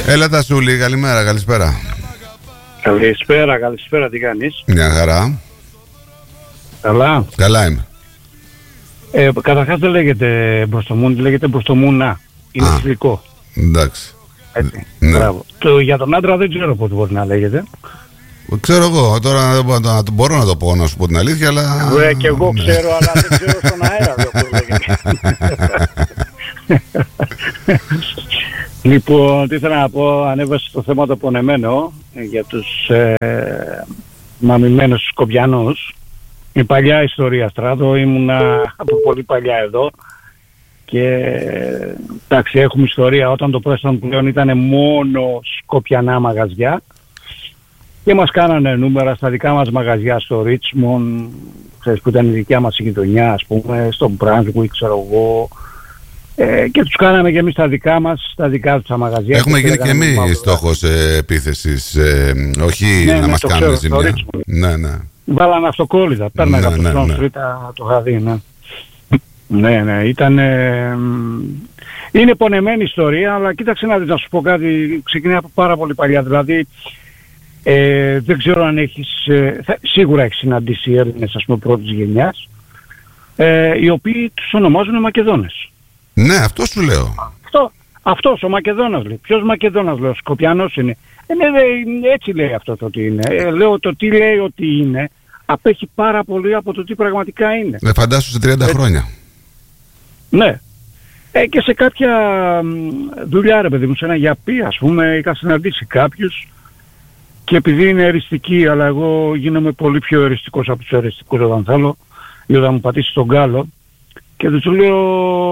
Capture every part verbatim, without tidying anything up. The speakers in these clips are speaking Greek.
Έλα Τασούλη, καλημέρα, καλησπέρα. Καλησπέρα, καλησπέρα, τι κάνεις? Μια χαρά. Καλά. Καλά είμαι. Ε, καταρχάς δεν λέγεται μπροστομούνι, λέγεται μπροστομούνα. Είναι θηλυκό. Εντάξει. Έτσι. Ναι. Μπράβο. Το, για τον άντρα δεν ξέρω πώς μπορεί να λέγεται. Ξέρω εγώ, τώρα δεν μπορώ, να, μπορώ να το πω, να σου πω την αλήθεια, αλλά... Βέβαια και εγώ ξέρω, αλλά δεν ξέρω στον αέρα πώς λέγεται. Λοιπόν, τι ήθελα να πω, ανέβασε στο θέμα το πονεμένο για τους ε, μαμημένους Σκοπιανούς. Είναι παλιά ιστορία, Στράτο, ήμουνα από πολύ παλιά εδώ και εντάξει, έχουμε ιστορία όταν το Πρέσταν πλέον ήταν μόνο σκοπιανά μαγαζιά και μας κάνανε νούμερα στα δικά μας μαγαζιά στο Ρίτσμον, ξέρεις, που ήταν η δικιά μας γειτονιά, ας πούμε, στο Μπράνσουικ, ξέρω εγώ, ε, και τους κάναμε και εμείς τα δικά μας, τα δικά τους τα μαγαζιά. Έχουμε γίνει και εμείς στόχος ε, επίθεσης, ε, όχι ναι, να ναι, μας κάνουν ζημιά. Ναι, ναι. Βάλανε αυτοκόλλητα, πέρναγα από ναι, το ναι, Front Street, το είχα δει, ναι. Ναι, ναι, ήταν... Ε, είναι πονεμένη ιστορία, αλλά κοίταξε να δεις, να σου πω κάτι, ξεκινάει από πάρα πολύ παλιά, δηλαδή ε, δεν ξέρω αν έχεις, ε, θα, σίγουρα έχεις συναντήσει Έλληνες, ας πούμε, πρώτης γενιάς, ε, οι οποίοι τους ονομάζουν Μακεδόνες. Ναι, αυτό σου λέω. Αυτό, αυτός ο Μακεδόνας λέει. Ποιος Μακεδόνας λέω, Σκοπιανός είναι. Ε, ναι, ναι, έτσι λέει αυτό το τι είναι. Ε, λέω το τι λέει ότι είναι απέχει πάρα πολύ από το τι πραγματικά είναι. Ε, φαντάσου σε τριάντα ε, χρόνια. Ναι. Ε, και σε κάποια δουλειά, ρε παιδί μου, σε ένα γιαπί, ας πούμε, είχα συναντήσει κάποιους και επειδή είναι εριστικοί, αλλά εγώ γίνομαι πολύ πιο εριστικός από τους εριστικούς όταν θέλω, ή όταν μου πατήσει τον γκάλο, και τους λέω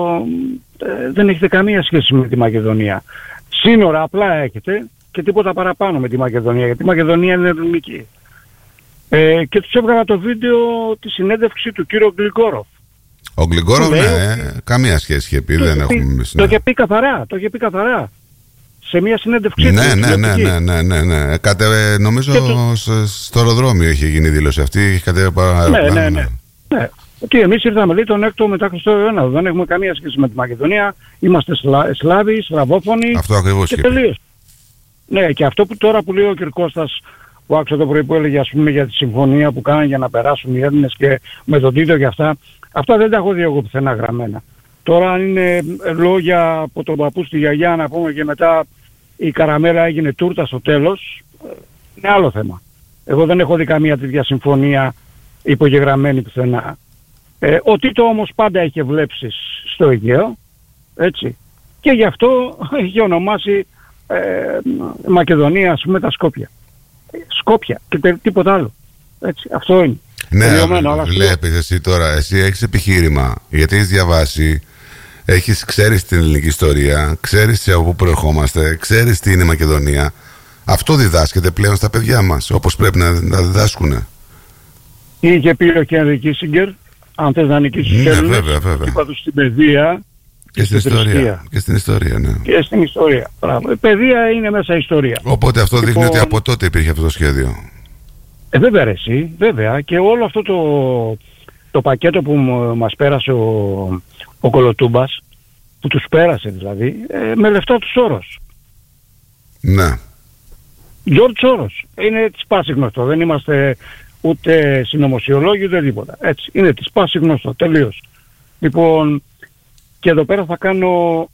ε, δεν έχετε καμία σχέση με τη Μακεδονία. Σύνορα απλά έχετε και τίποτα παραπάνω με τη Μακεδονία, γιατί η Μακεδονία είναι ελληνική. Ε, και τους έβγαλα το βίντεο τη συνέντευξη του κύριου Γκλιγκόροφ. Ο Γκλιγκόροφ, ναι, ε, καμία σχέση είχε πει, δεν έχουμε εμείς. Το είχε πει καθαρά, το είχε πει καθαρά. Σε μια συνέντευξή ναι, του. Ναι, ναι, ναι, ναι, ναι, ναι. Κατε, νομίζω το... στο αεροδρόμιο είχε γίνει η δήλωση αυτή, είχε κατέβει πάρα ναι, ναι, ναι, ναι. Και εμείς ήρθαμε λέει τον έκτο μετά Χριστόβενο, δεν έχουμε καμία σχέση με τη Μακεδονία, είμαστε Σλα... Σλάβοι, Σλαβόφωνοι. Αυτό ακριβώς και τελείως. Ναι, και αυτό που τώρα που λέει ο κ. Κώστας, που άκουσα το πρωί που έλεγε, ας πούμε, για τη συμφωνία που κάνανε για να περάσουν οι Έλληνες και με τον Τίτο και αυτά, αυτά δεν τα έχω δει εγώ πουθενά γραμμένα. Τώρα αν είναι λόγια από τον παππού στη γιαγιά, να πούμε, και μετά η καραμέλα έγινε τούρτα στο τέλος, είναι άλλο θέμα. Εγώ δεν έχω δει καμία τέτοια συμφωνία υπογεγραμμένη πουθενά. Ε, ο Τίτο όμως πάντα είχε βλέψεις στο Αιγαίο, έτσι, και γι' αυτό είχε ονομάσει ε, Μακεδονία, ας πούμε, τα Σκόπια. Σκόπια και τε, τίποτα άλλο. Έτσι, αυτό είναι. Ναι, βλέπεις εσύ τώρα, εσύ έχεις επιχείρημα, γιατί έχεις διαβάσει, έχεις, ξέρεις την ελληνική ιστορία, ξέρεις από πού προερχόμαστε, ξέρεις τι είναι η Μακεδονία. Αυτό διδάσκεται πλέον στα παιδιά μας, όπως πρέπει να, να διδάσκουνε. Είχε πει ο Χένρι Κίσιγκερ, αν θες να νικήσεις ναι, Έλληνες, βέβαια, βέβαια. είπα τους στην παιδεία και, και στην ιστορία. Και στην ιστορία, ναι. Και στην ιστορία. Μπράβο. Η παιδεία είναι μέσα η ιστορία. Οπότε αυτό λοιπόν, δείχνει ότι από τότε υπήρχε αυτό το σχέδιο. Ε, βέβαια ρε εσύ, βέβαια. Και όλο αυτό το, το πακέτο που μας πέρασε ο, ο Κολοτούμπας, που τους πέρασε δηλαδή, ε, με λεφτά του Σόρος. Ναι. Γιώργος Σόρος. Είναι της πάση γνωστό. Δεν είμαστε ούτε συνωμοσιολόγοι ούτε τίποτα. Έτσι. Είναι της πάση γνωστό. Τελείως. Λοιπόν, και εδώ πέρα θα κάνω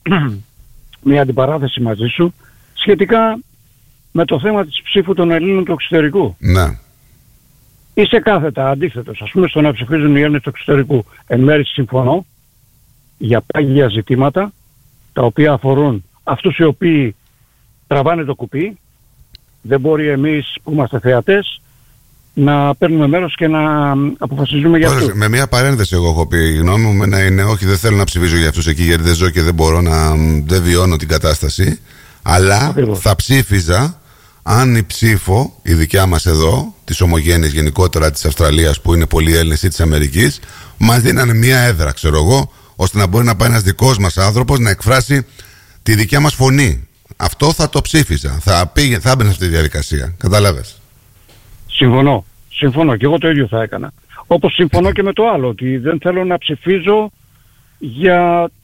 μια αντιπαράθεση μαζί σου σχετικά με το θέμα της ψήφου των Ελλήνων του εξωτερικού. Ναι. Είσαι κάθετα αντίθετος, ας πούμε, στο να ψηφίζουν οι Έλληνες του εξωτερικού. Εν μέρει συμφωνώ για πάγια ζητήματα τα οποία αφορούν αυτούς οι οποίοι τραβάνε το κουπί. Δεν μπορεί εμείς που είμαστε θεατές να παίρνουμε μέρος και να αποφασίζουμε για αυτούς. Με μια παρένθεση εγώ έχω πει, η γνώμη μου να είναι όχι, δεν θέλω να ψηφίζω για αυτούς εκεί γιατί δεν ζω και δεν μπορώ να, δεν βιώνω την κατάσταση, αλλά ακριβώς θα ψήφιζα αν η ψήφο, η δικιά μας εδώ, της ομογένειας γενικότερα της Αυστραλίας που είναι πολλοί Έλληνες ή της Αμερικής, μας δίνανε μια έδρα, ξέρω εγώ, ώστε να μπορεί να πάει ένας δικός μας άνθρωπος να εκφράσει τη δικιά μας φωνή. Αυτό θα το ψήφιζα, θα, πήγε, θα έμπαινε σε αυτή τη διαδικασία, κατάλαβες. Συμφωνώ, συμφωνώ και εγώ το ίδιο θα έκανα. Όπως συμφωνώ και με το άλλο, ότι δεν θέλω να ψηφίζω για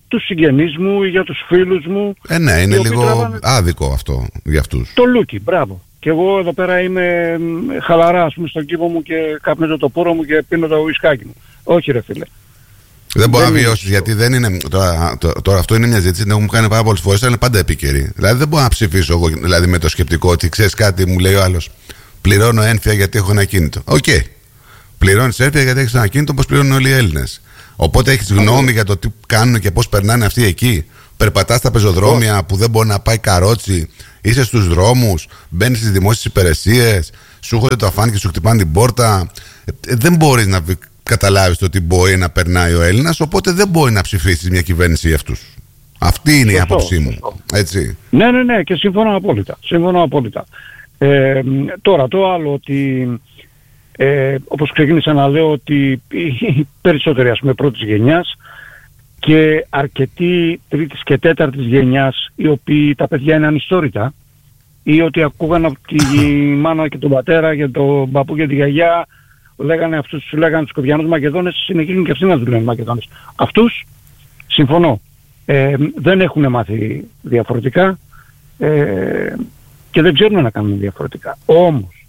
τους συγγενείς μου ή για τους φίλους μου. Ε, ναι, είναι λίγο τραβάνε... άδικο αυτό για αυτούς. Το λούκι, μπράβο. Και εγώ εδώ πέρα είμαι χαλαρά, ας πούμε, στον κήπο μου και καπνίζω το πούρο μου και πίνω το ουισκάκι μου. Όχι ρε φίλε. Δεν μπορεί να βιώσει, γιατί δεν είναι. Τώρα, τώρα, τώρα αυτό είναι μια ζήτηση που μου κάνει πάρα πολλές φορές, αλλά είναι πάντα επίκαιρη. Δηλαδή δεν μπορώ να ψηφίσω εγώ δηλαδή, με το σκεπτικό ότι ξέρεις κάτι, μου λέει ο άλλος. Πληρώνω ένφια γιατί έχω ένα κίνητο. Οκ. Okay. Πληρώνεις ένφια γιατί έχεις ένα κίνητο όπως πληρώνουν όλοι οι Έλληνες. Οπότε έχεις γνώμη για το τι κάνουν και πώς περνάνε αυτοί εκεί. Περπατάς στα πεζοδρόμια που δεν μπορεί να πάει καρότσι. Είσαι στους δρόμους, μπαίνεις στις δημόσιες υπηρεσίες, σου έρχονται το αφάνι και σου χτυπάνε την πόρτα. Ε, δεν μπορείς να καταλάβεις το τι μπορεί να περνάει ο Έλληνας, οπότε δεν μπορεί να ψηφίσεις μια κυβέρνηση για αυτούς. Αυτή είναι η άποψή μου. Έτσι. Ναι, ναι, ναι, και συμφωνώ απόλυτα. Συμφωνώ απόλυτα. Ε, τώρα το άλλο ότι ε, όπως ξεκίνησα να λέω ότι οι περισσότεροι ας πούμε πρώτης γενιάς και αρκετοί τρίτης και τέταρτης γενιάς οι οποίοι τα παιδιά είναι ανιστόρητα ή ότι ακούγαν από τη μάνα και τον πατέρα και τον παππού και τη γιαγιά λέγανε αυτούς, λέγανε τους Σκοπιανούς Μακεδόνες, συνεχίζουν και αυτοί να τους λένε Μακεδόνες. Αυτούς συμφωνώ. Ε, δεν έχουν μάθει διαφορετικά ε, και δεν ξέρουν να κάνουν διαφορετικά. Όμως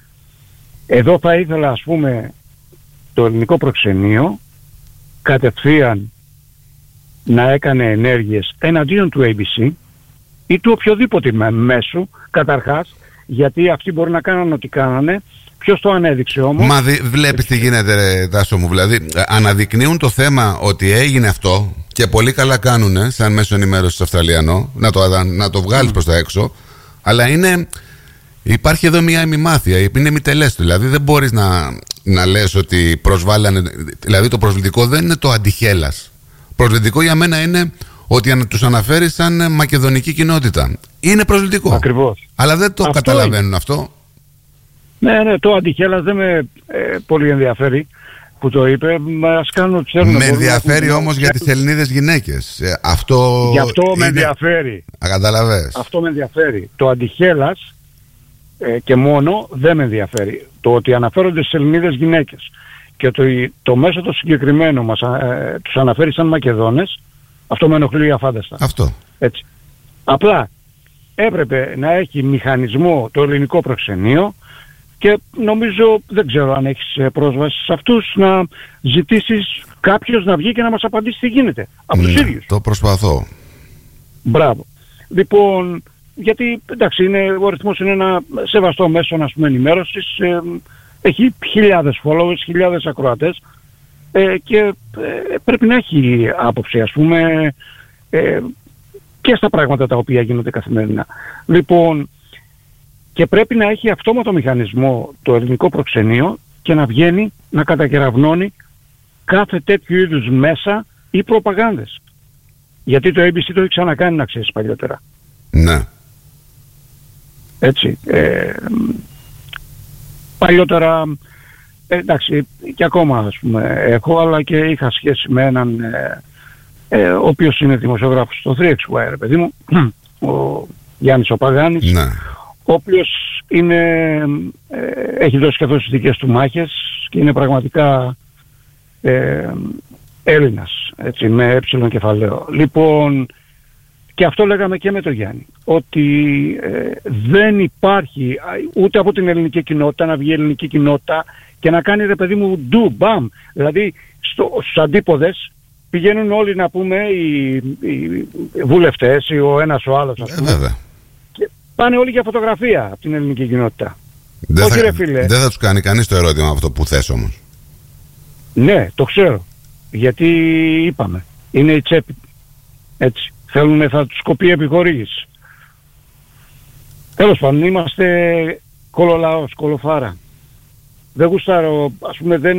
εδώ θα ήθελα ας πούμε το ελληνικό προξενείο κατευθείαν να έκανε ενέργειες εναντίον του έι μπι σι ή του οποιοδήποτε μέσου καταρχάς, γιατί αυτοί μπορεί να κάνουν ό,τι κάνανε. Ποιος το ανέδειξε όμως? Μα δι, βλέπεις τι γίνεται ρε Τάσο μου. Δηλαδή αναδεικνύουν το θέμα ότι έγινε αυτό και πολύ καλά κάνουνε σαν μέσο ενημέρωσης Αυστραλιανό να το, να το βγάλεις mm. προς τα έξω. Αλλά είναι, υπάρχει εδώ μια ημιμάθεια, είναι ημιτελές. Δηλαδή δεν μπορείς να, να λες ότι προσβάλλανε. Δηλαδή το προσβλητικό δεν είναι το αντιχέλας. Προσβλητικό για μένα είναι ότι τους αναφέρει σαν μακεδονική κοινότητα. Είναι προσβλητικό. Ακριβώς. Αλλά δεν το αυτό καταλαβαίνουν είναι. αυτό. Ναι, ναι, το αντιχέλας δεν με ε, πολύ ενδιαφέρει που το είπε. Μας κάνουν ότι ξέρουν. Με ενδιαφέρει όμως για τις Ελληνίδες γυναίκες. Ε, αυτό Γι' αυτό είναι... με ενδιαφέρει. Καταλαβες. Αυτό με ενδιαφέρει. Το αντιχέλας ε, και μόνο δεν με ενδιαφέρει. Το ότι αναφέρονται στις Ελληνίδες γυναίκες και το, το μέσο το συγκεκριμένο μας ε, τους αναφέρει σαν Μακεδόνες, αυτό με ενοχλεί αφάνταστα. Αυτό. Έτσι. Απλά έπρεπε να έχει μηχανισμό το ελληνικό προξενείο και νομίζω, δεν ξέρω αν έχεις πρόσβαση σε αυτούς, να ζητήσεις κάποιος να βγει και να μας απαντήσει τι γίνεται. Από τους ναι, ίδιους. Το προσπαθώ. Μπράβο. Λοιπόν, γιατί εντάξει, είναι, ο αριθμός είναι ένα σεβαστό μέσο ας πούμε, ενημέρωσης, ε, έχει χιλιάδες followers, χιλιάδες ακροατές ε, και ε, πρέπει να έχει άποψη ας πούμε ε, και στα πράγματα τα οποία γίνονται καθημερινά. Λοιπόν, και πρέπει να έχει αυτόματο μηχανισμό το ελληνικό προξενείο και να βγαίνει να κατακεραυνώνει κάθε τέτοιου είδους μέσα ή προπαγάνδες. Γιατί το έι μπι σι το έχει ξανακάνει να ξέρεις παλιότερα. Ναι. Έτσι. Ε, παλιότερα, ε, εντάξει, και ακόμα ας πούμε έχω, αλλά και είχα σχέση με έναν ε, ε, ο οποίος είναι δημοσιογράφος στο θρι εξ γουάι, ρε παιδί μου, ο Γιάννης ο Παγάνης, ναι. Ο οποίος είναι, ε, έχει δώσει καθώς τις δικές του μάχες και είναι πραγματικά ε, Έλληνας, έτσι, με έψιλον κεφαλαίο. Λοιπόν, και αυτό λέγαμε και με τον Γιάννη, ότι ε, δεν υπάρχει ούτε από την ελληνική κοινότητα να βγει η ελληνική κοινότητα και να κάνει ρε παιδί μου ντου, μπαμ. Δηλαδή στο, στους αντίποδες πηγαίνουν όλοι να πούμε οι, οι βουλευτές ή ο ένας ο άλλος ας πούμε, ε, βέβαια. Και πάνε όλοι για φωτογραφία από την ελληνική κοινότητα. Δεν θα, ρε φίλε. Δεν θα τους κάνει κανείς το ερώτημα αυτό που θες όμως. Ναι, το ξέρω. Γιατί είπαμε, είναι η τσέπη. Έτσι. Θέλουν, θα τους κοπεί επιχορήγηση. Τέλος πάντων, είμαστε κολολαός, κολοφάρα. Δεν γουστάρω, ας πούμε, δεν...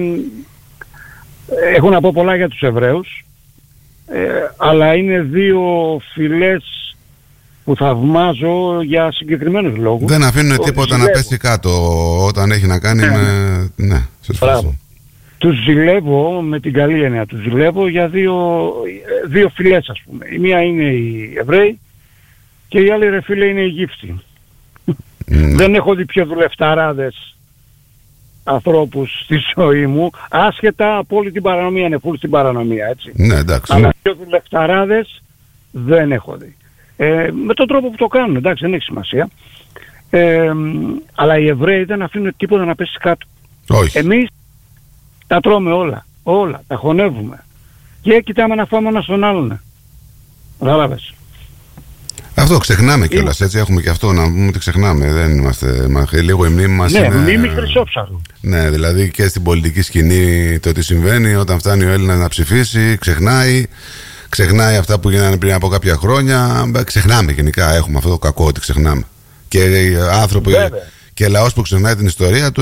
Έχω να πω πολλά για τους Εβραίους, ε, αλλά είναι δύο φυλές που θαυμάζω για συγκεκριμένους λόγους. Δεν αφήνουν τίποτα να πέσει κάτω όταν έχει να κάνει ναι. με... Ναι, σε σφάσω. Τους ζηλεύω με την καλή έννοια, τους ζηλεύω για δύο, δύο φυλές ας πούμε. Η μία είναι οι Εβραίοι και η άλλη ρε φίλε είναι οι Αιγύπτιοι. Mm. Δεν έχω δει πιο δουλευταράδες ανθρώπους στη ζωή μου, άσχετα από όλη την παρανομία, είναι φουλ στην παρανομία, έτσι. Ναι, εντάξει. Αλλά πιο δουλευταράδες δεν έχω δει. Ε, με τον τρόπο που το κάνουν, εντάξει, δεν έχει σημασία. Ε, αλλά οι Εβραίοι δεν αφήνουν τίποτα να πέσει κάτω. Όχι. Εμείς τα τρώμε όλα, όλα, τα χωνεύουμε. Και κοιτάμε να φάμε ένα στον άλλον. Κατάλαβες. Αυτό ξεχνάμε κιόλας, έτσι έχουμε και αυτό να πούμε ότι ξεχνάμε. Δεν είμαστε, μα, λίγο η μνήμη μας ναι, είναι... μνήμη χρυσόψαρου. Ναι, δηλαδή και στην πολιτική σκηνή το τι συμβαίνει όταν φτάνει ο Έλληνας να ψηφίσει, ξεχνάει. Ξεχνάει αυτά που γίνανε πριν από κάποια χρόνια. Ξεχνάμε γενικά, έχουμε αυτό το κακό ότι ξεχνάμε. Και άνθρωποι Βέβαια. και λαός που ξεχνάει την ιστορία του